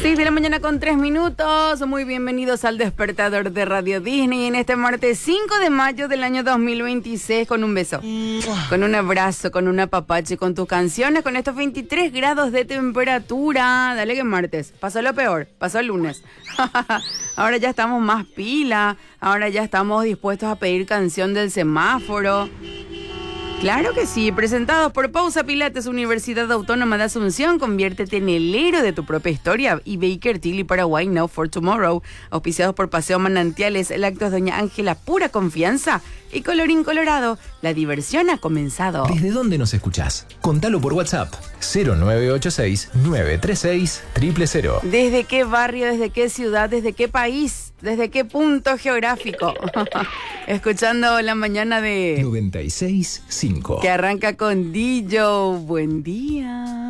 6 de la mañana con 3 minutos. Muy bienvenidos al Despertador de Radio Disney en este martes 5 de mayo del año 2026 con un beso, con un abrazo, con un apapache, con tus canciones, con estos 23 grados de temperatura. Dale que martes. Pasó lo peor, pasó el lunes. Ahora ya estamos más pila, ahora ya estamos dispuestos a pedir canción del semáforo. Claro que sí, presentados por Pausa Pilates, Universidad Autónoma de Asunción. Conviértete en el héroe de tu propia historia. Y Baker Tilly Paraguay Now for Tomorrow. Auspiciados por Paseo Manantiales, Lácteos Doña Ángela, pura confianza. Y Colorín Colorado, la diversión ha comenzado. ¿Desde dónde nos escuchás? Contalo por WhatsApp. 0986-936-000. ¿Desde qué barrio, desde qué ciudad, desde qué país, desde qué punto geográfico? Escuchando la mañana de 96.5. que arranca con Dillo. Buen día.